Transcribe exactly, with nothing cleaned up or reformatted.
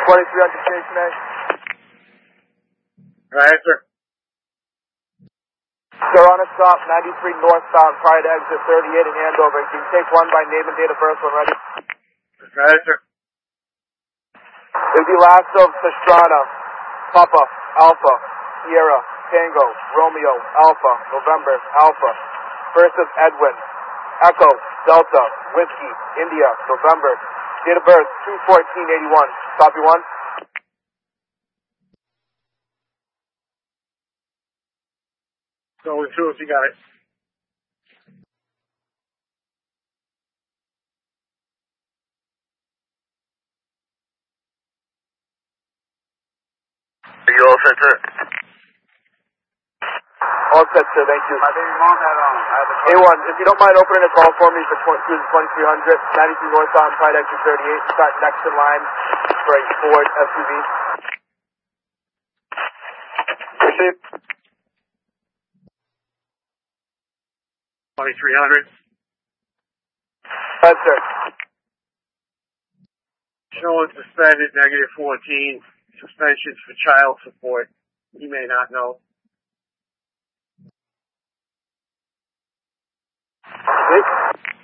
twenty-three hundred Station A. Right, sir. They're on a stop, ninety-three northbound, prior to exit thirty-eight in Andover. Can you take one by name and date of birth when ready? Right, sir. It'll be last of Pastrana, Papa, Alpha, Sierra, Tango, Romeo, Alpha, November, Alpha. First of Edwin, Echo, Delta, Whiskey, India, November. Date of birth, two fourteen eighty-one. Copy one. Going through if you got it. Are you all set, sir? All set, sir. Thank you. My baby mom had um. I have a A one, if you don't mind opening a call for me for twenty-three hundred, ninety-three northbound, prior to exit thirty-eight. Start next in line for a Ford S U V. Received. twenty-three hundred. Yes, sir. Showing suspended, negative fourteen. Suspensions for child support. You may not know. Wait.